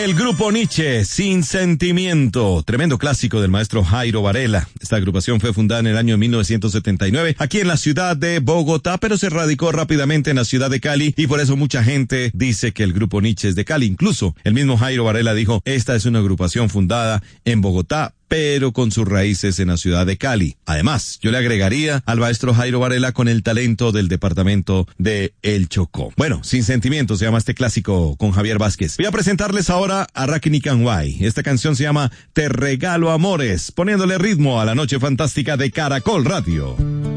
El grupo Nietzsche, Sin Sentimiento, tremendo clásico del maestro Jairo Varela. Esta agrupación fue fundada en el año 1979 aquí en la ciudad de Bogotá, pero se radicó rápidamente en la ciudad de Cali y por eso mucha gente dice que el grupo Nietzsche es de Cali. Incluso el mismo Jairo Varela dijo, esta es una agrupación fundada en Bogotá, pero con sus raíces en la ciudad de Cali. Además, yo le agregaría al maestro Jairo Varela con el talento del departamento de El Chocó. Bueno, Sin Sentimiento se llama este clásico con Javier Vázquez. Voy a presentarles ahora a Raquel Canguay. Esta canción se llama Te Regalo Amores, poniéndole ritmo a la noche fantástica de Caracol Radio.